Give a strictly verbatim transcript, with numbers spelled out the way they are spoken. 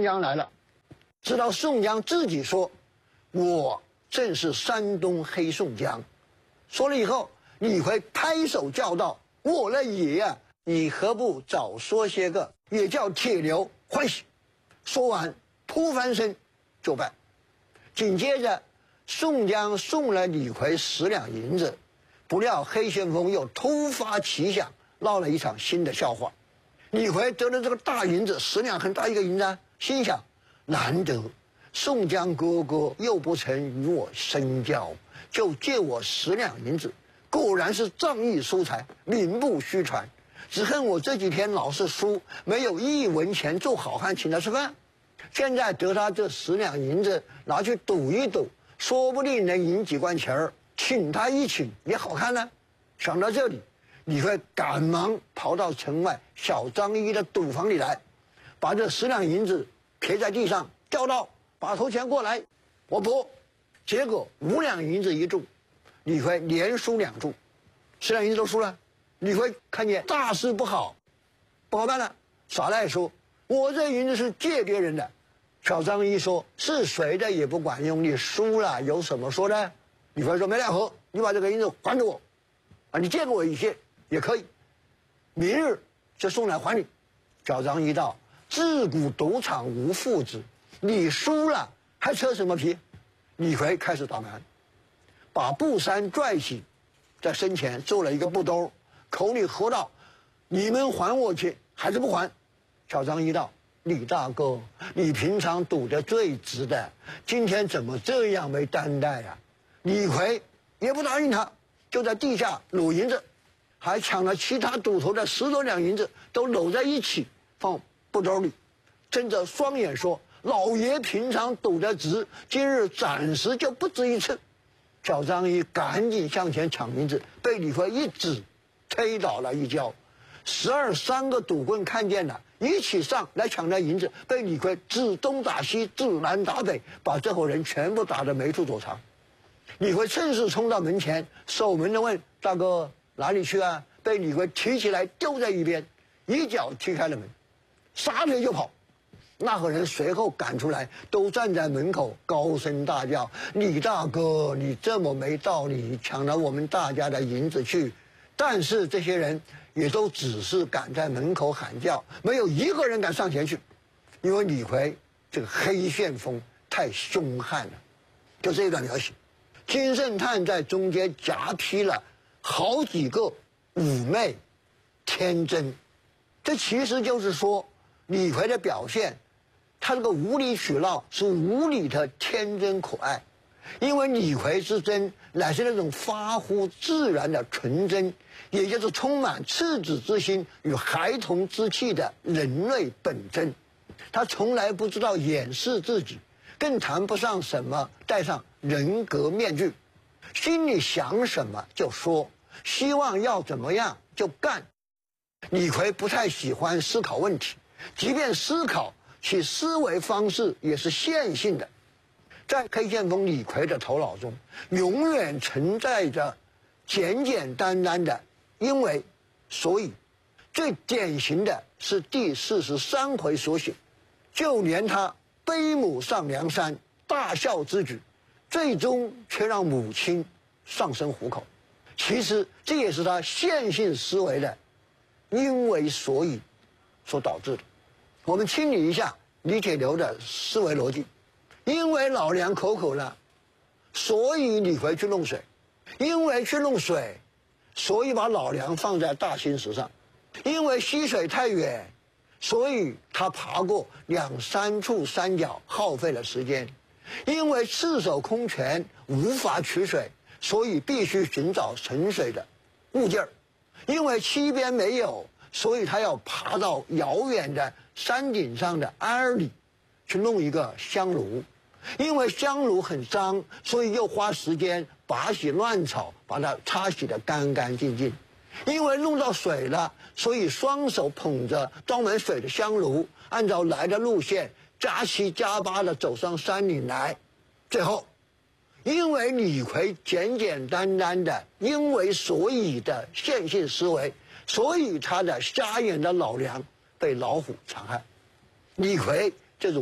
江来了，直到宋江自己说：“我正是山东黑宋江。”说了以后，李逵拍手叫道：“我的爷呀，你何不早说些个，也叫铁牛欢喜。”说完，扑翻身就拜。紧接着，宋江送了李逵十两银子，不料黑旋风又突发奇想，闹了一场新的笑话。李逵得了这个大银子，十两很大一个银子啊，心想：难得宋江哥哥又不曾与我深交，就借我十两银子，果然是仗义疏财，名不虚传。只恨我这几天老是输，没有一文钱做好汉请他吃饭。现在得他这十两银子，拿去赌一赌，说不定能赢几贯钱儿，请他一请也好看呢。想到这里，李逵赶忙跑到城外小张一的赌房里来，把这十两银子撇在地上，叫道：“把头钱过来，我赌。”结果五两银子一注，李逵连输两注，十两银子都输了。李逵看见大事不好，不好办了，耍赖说：“我这银子是借别人的。”小张一说：“是谁的也不管用，你输了有什么说的？”李逵说：“没奈何，你把这个银子还给我，啊，你借给我一些也可以，明日就送来还你。”小张一道：“自古赌场无父子，你输了还扯什么皮？”李逵开始打蛮，把布衫拽起，在身前做了一个布兜，口里喝道：“你们还我去还是不还？”小张一道：“李大哥，你平常赌得最直的，今天怎么这样没担待呀？”李逵也不答应他，就在地下搂银子，还抢了其他赌头的十多两银子，都搂在一起放布兜里，睁着双眼说：“老爷平常赌得直，今日暂时就不值一次。”小张一赶紧向前抢银子，被李逵一指，推倒了一跤。十二三个赌棍看见了，一起上来抢那银子，被李逵指东打西，指南打北，把这伙人全部打得没处躲藏。李逵趁势冲到门前，守门的问：“大哥哪里去啊？”被李逵提起来丢在一边，一脚踢开了门，撒腿就跑。那伙人随后赶出来，都站在门口高声大叫：“李大哥，你这么没道理，抢了我们大家的银子去！”但是这些人也都只是敢在门口喊叫，没有一个人敢上前去，因为李逵这个黑旋风太凶悍了。就这一段描写，金圣叹在中间夹批了好几个妩媚、天真，这其实就是说李逵的表现，他这个无理取闹是无理的天真可爱。因为李逵之真乃是那种发乎自然的纯真，也就是充满赤子之心与孩童之气的人类本真。他从来不知道掩饰自己，更谈不上什么戴上人格面具，心里想什么就说，希望要怎么样就干。李逵不太喜欢思考问题，即便思考，其思维方式也是线性的。在黑旋风李逵的头脑中，永远存在着简简单单的因为所以。最典型的是第四十三回所写，就连他背母上梁山大笑之举，最终却让母亲丧生虎口。其实这也是他线性思维的因为所以所导致的。我们清理一下李铁牛的思维逻辑：因为老梁口渴了，所以李逵去弄水；因为去弄水，所以把老梁放在大兴石上；因为溪水太远，所以他爬过两三处山脚，耗费了时间；因为赤手空拳无法取水，所以必须寻找盛水的物件儿；因为溪边没有，所以他要爬到遥远的山顶上的庵里去弄一个香炉；因为香炉很脏，所以又花时间拔起乱草，把它擦洗得干干净净；因为弄到水了，所以双手捧着装满水的香炉，按照来的路线加七加八地走上山岭来。最后，因为李逵简简单单的因为所以的线性思维，所以他的瞎眼的老梁被老虎残害。李逵